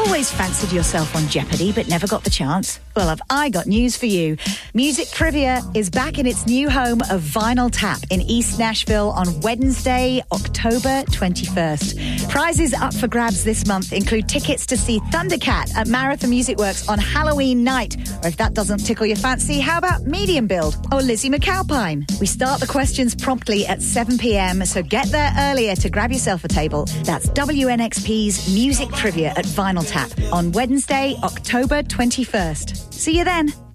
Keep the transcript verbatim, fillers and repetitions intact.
Always fancied yourself on Jeopardy but never got the chance? Well, have I got news for you. Music Trivia is back in its new home of Vinyl Tap in East Nashville on Wednesday, October twenty-first. Prizes up for grabs this month include tickets to see Thundercat at Marathon Music Works on Halloween night. Or if that doesn't tickle your fancy, how about Medium Build or Lizzie McAlpine? We start the questions promptly at seven p.m, so get there earlier to grab yourself a table. That's W N X P's Music Trivia at Vinyl Tap on Wednesday, October twenty-first. See you then.